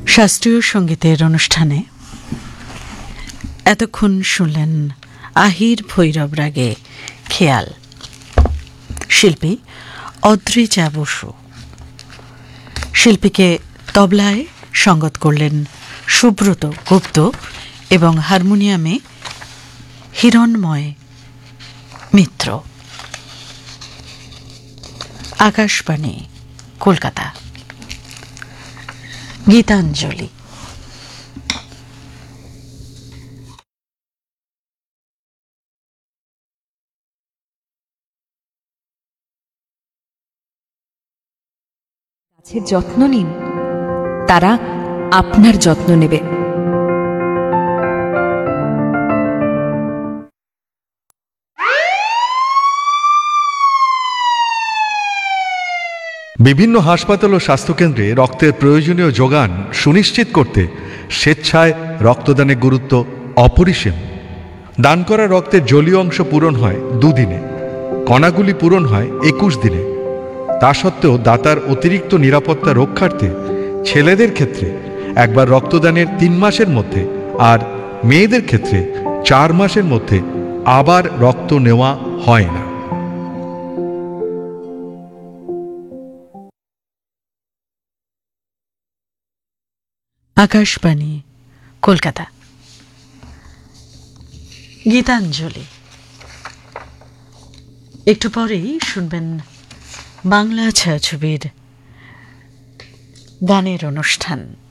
শাস্ত্রীয় সঙ্গীতের অনুষ্ঠানে এতক্ষণ শুনলেন আহির ভৈরব রাগে খেয়াল। শিল্পী অদ্রিজা বসু। শিল্পীকে তবলায় সঙ্গত করলেন সুব্রত গুপ্ত এবং হারমোনিয়ামে হিরণময় মিত্র। আকাশবাণী কলকাতা। গীতাঞ্জলি। গাছের যত্ন নিন, তারা আপনার যত্ন নেবে। বিভিন্ন হাসপাতাল ও স্বাস্থ্যকেন্দ্রে রক্তের প্রয়োজনীয় যোগান সুনিশ্চিত করতে স্বেচ্ছায় রক্তদানের গুরুত্ব অপরিসীম। দান করা রক্তের জলীয় অংশ পূরণ হয় 2 দিনে, কণাগুলি পূরণ হয় 21 দিনে। তা সত্ত্বেও দাতার অতিরিক্ত নিরাপত্তা রক্ষার্থে ছেলেদের ক্ষেত্রে একবার রক্তদানের 3 মাসের মধ্যে আর মেয়েদের ক্ষেত্রে 4 মাসের মধ্যে আবার রক্ত নেওয়া হয় না। আকাশবাণী কলকাতা। গীতাঞ্জলি। একটু পরেই শুনবেন বাংলা ছায়াছবির গানের অনুষ্ঠান।